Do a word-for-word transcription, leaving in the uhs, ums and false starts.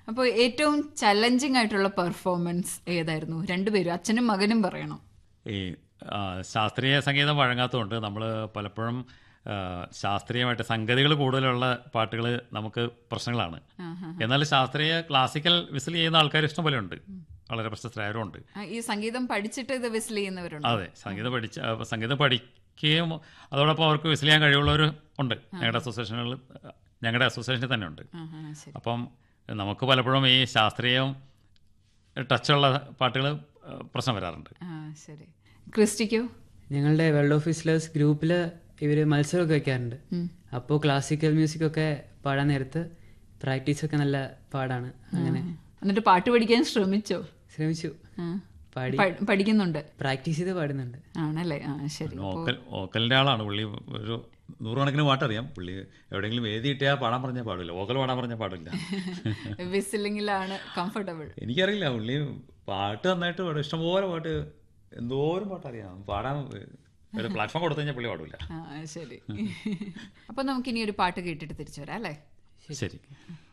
അപ്പോൾ ഏറ്റവും ചലഞ്ചിങ് ആയിട്ടുള്ള പെർഫോമൻസ് ഏതായിരുന്നു? രണ്ടുപേരും, അച്ഛനും മകനും പറയണം. ഈ ശാസ്ത്രീയ സംഗീതം വഴങ്ങാത്തതുകൊണ്ട് നമ്മൾ പലപ്പോഴും ശാസ്ത്രീയമായിട്ട് സംഗതികൾ കൂടുതലുള്ള പാട്ടുകൾ നമുക്ക് പ്രശ്നങ്ങളാണ്. എന്നാൽ ശാസ്ത്രീയ ക്ലാസിക്കൽ വിസിൽ ചെയ്യുന്ന ആൾക്കാർ ഇഷ്ടം പോലെ ഉണ്ട്, വളരെ പ്രശസ്തരായവരും ഉണ്ട്. ഈ സംഗീതം പഠിച്ചിട്ട് ഇത് വിസിൽ ചെയ്യുന്നവരുണ്ട്. അതെ, സംഗീതം പഠിച്ച സംഗീതം പഠിക്കുകയും അതോടൊപ്പം അവർക്ക് വിസിൽ ചെയ്യാൻ കഴിവുള്ളവർ ഉണ്ട്. ഞങ്ങളുടെ അസോസിയേഷനുകൾ ഞങ്ങളുടെ അസോസിയേഷനിൽ തന്നെ ഉണ്ട്. അപ്പം നമുക്ക് പലപ്പോഴും ഈ ശാസ്ത്രീയം ടച്ചുള്ള പാട്ടുകൾ പ്രശ്നം വരാറുണ്ട്. ശരി. ക്രിസ്റ്റിക്കോ? ഞങ്ങളുടെ വേൾഡ് ഓഫ് വിസ്ലേഴ്സ് ഗ്രൂപ്പിൽ ഇവർ മത്സരമൊക്കെ വയ്ക്കാറുണ്ട്. അപ്പോൾ ക്ലാസിക്കൽ മ്യൂസിക് ഒക്കെ പാടാൻ നേരത്ത് പ്രാക്ടീസൊക്കെ നല്ല പാടാണ്. അങ്ങനെ എന്നിട്ട് പാട്ട് പഠിക്കാൻ ശ്രമിച്ചോ? ശ്രമിച്ചു, പാടി പഠിക്കുന്നുണ്ട്, പ്രാക്ടീസ് ചെയ്ത് പാടുന്നുണ്ട്. ആണല്ലേ? ആ ശരി. വോക്കലിൻ്റെ ആളാണ് പുള്ളി. ഒരു നൂറുകണക്കിന് പാട്ടറിയാം പുള്ളി. എവിടെയെങ്കിലും വേദി കിട്ടിയാൽ പാടാൻ പറഞ്ഞാൽ പാടില്ല, വോക്കൽ പാടാൻ പറഞ്ഞാൽ പാടില്ല. വിസിലിംഗിലാണ് കംഫർട്ടബിൾ. എനിക്കറിയില്ല, പുള്ളി പാട്ട് നന്നായിട്ട് പാടും, ഇഷ്ടംപോലെ പാട്ട്, എന്തോരം പാട്ടറിയാം. പാടാൻ ഒരു പ്ലാറ്റ്ഫോം കൊടുത്തു കഴിഞ്ഞാൽ പുള്ളി പാടില്ല. ശരി. അപ്പൊ നമുക്കിനി ഒരു പാട്ട് കേട്ടിട്ട് തിരിച്ചു വരാം അല്ലേ? ശരി.